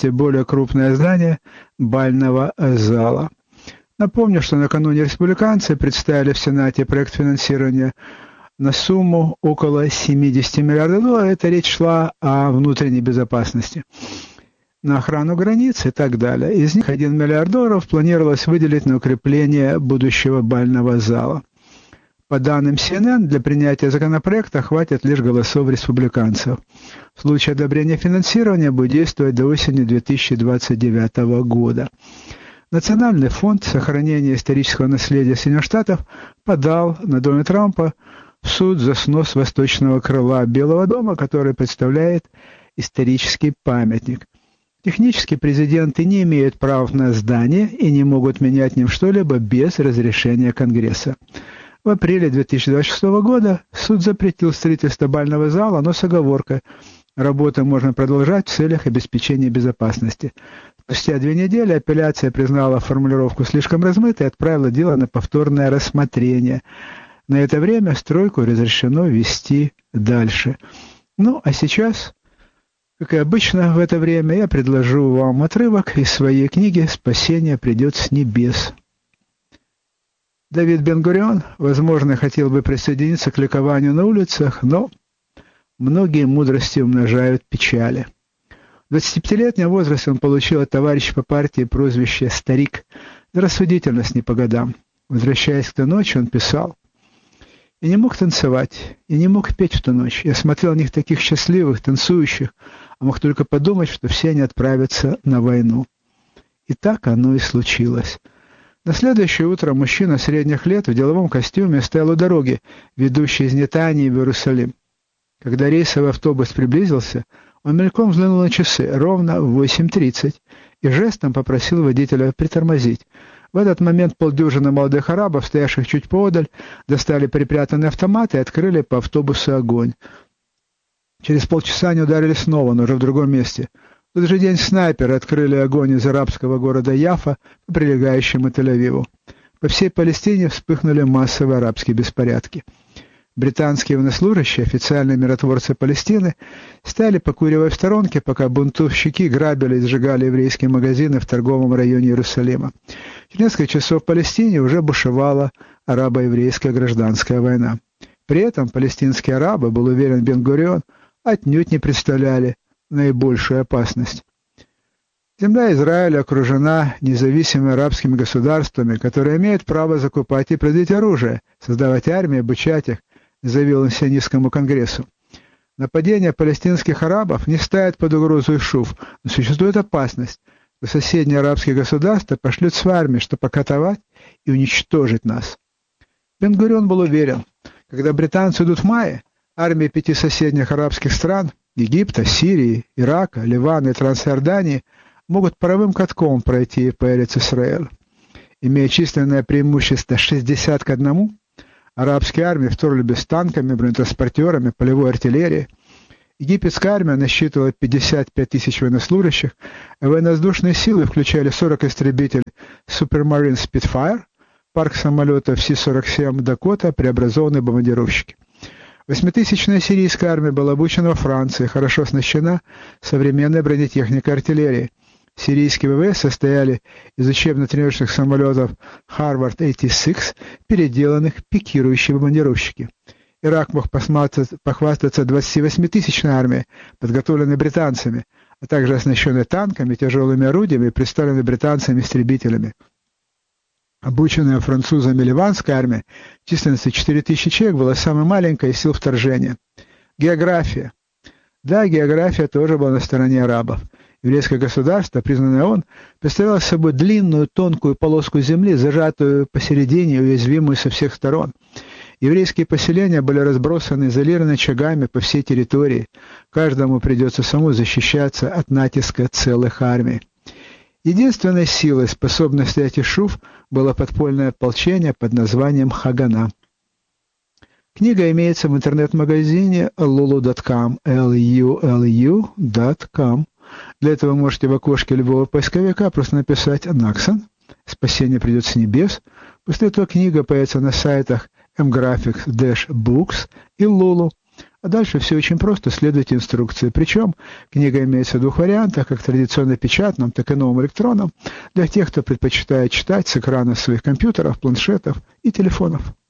более крупное здание бального зала. Напомню, что накануне республиканцы представили в Сенате проект финансирования на сумму около 70 миллиардов долларов. Это речь шла о внутренней безопасности, на охрану границ и так далее. Из них 1 миллиард долларов планировалось выделить на укрепление будущего бального зала. По данным CNN, для принятия законопроекта хватит лишь голосов республиканцев. В случае одобрения финансирования будет действовать до осени 2029 года. Национальный фонд сохранения исторического наследия Соединенных Штатов подал на Дональда Трампа в суд за снос восточного крыла Белого дома, который представляет исторический памятник. Технически президенты не имеют прав на здание и не могут менять в нем что-либо без разрешения Конгресса. В апреле 2026 года суд запретил строительство бального зала, но с оговоркой: работу можно продолжать в целях обеспечения безопасности. Спустя 2 недели апелляция признала формулировку слишком размытой и отправила дело на повторное рассмотрение. На это время стройку разрешено вести дальше. Ну, а сейчас, как и обычно в это время, я предложу вам отрывок из своей книги «Спасение придет с небес». Давид Бен-Гурион, возможно, хотел бы присоединиться к ликованию на улицах, но многие мудрости умножают печали. В 25-летнем возрасте он получил от товарища по партии прозвище «Старик» за рассудительность не по годам. Возвращаясь к той ночи, он писал: «Я не мог танцевать, я не мог петь в ту ночь. Я смотрел на них таких счастливых, танцующих, а мог только подумать, что все они отправятся на войну». И так оно и случилось. На следующее утро мужчина средних лет в деловом костюме стоял у дороги, ведущей из Нетании в Иерусалим. Когда рейсовый автобус приблизился, он мельком взглянул на часы, ровно в 8:30, и жестом попросил водителя притормозить. В этот момент полдюжины молодых арабов, стоявших чуть поодаль, достали припрятанные автоматы и открыли по автобусу огонь. Через полчаса они ударили снова, но уже в другом месте. В тот же день снайперы открыли огонь из арабского города Яфа, по прилегающему Тель-Авиву. По всей Палестине вспыхнули массовые арабские беспорядки. Британские военнослужащие, официальные миротворцы Палестины, стояли, покуривая в сторонке, пока бунтовщики грабили и сжигали еврейские магазины в торговом районе Иерусалима. Через несколько часов в Палестине уже бушевала арабо-еврейская гражданская война. При этом палестинские арабы, был уверен Бен-Гурион, отнюдь не представляли наибольшую опасность. Земля Израиля окружена независимыми арабскими государствами, которые имеют право закупать и производить оружие, создавать армии, обучать их, заявил он сионистскому конгрессу. Нападения палестинских арабов не ставят под угрозу ишув, но существует опасность, что соседние арабские государства пошлют с армией, чтобы катовать и уничтожить нас. Бен-Гурион был уверен, когда британцы идут в мае, армии 5 соседних арабских стран – Египта, Сирии, Ирака, Ливана и Трансиордании – могут паровым катком пройти по Эрец-Исраэль. Имея численное преимущество 60-1, арабские армии вторглись с танками, бронетранспортерами, полевой артиллерией. Египетская армия насчитывала 55 тысяч военнослужащих, а военно-воздушные силы включали 40 истребителей Supermarine Spitfire, парк самолетов Си-47 Дакота, преобразованные бомбардировщики. 8-тысячная сирийская армия была обучена во Франции, хорошо оснащена современной бронетехникой артиллерии. Сирийские ВВС состояли из учебно-тренировочных самолетов Harvard-86, переделанных пикирующие бомбардировщики. Ирак мог похвастаться 28-тысячной армией, подготовленной британцами, а также оснащенной танками, тяжелыми орудиями и представленной британцами истребителями. Обученная французами ливанская армия численностью 4000 человек была самой маленькой из сил вторжения. География. Да, география тоже была на стороне арабов. Еврейское государство, признанное ООН, представляло собой длинную тонкую полоску земли, зажатую посередине и уязвимую со всех сторон. Еврейские поселения были разбросаны изолированными очагами по всей территории. Каждому придется самому защищаться от натиска целых армий. Единственной силой, способной стоять ишув, было подпольное ополчение под названием Хагана. Книга имеется в интернет-магазине lulu.com, lulu.com. Для этого вы можете в окошке любого поисковика просто написать «Наксон», «Спасение придет с небес». После этого книга появится на сайтах mgraphics-books и Lulu. А дальше все очень просто, следуйте инструкции. Причем книга имеется в двух вариантах, как традиционно печатном, так и новом электронном, для тех, кто предпочитает читать с экрана своих компьютеров, планшетов и телефонов.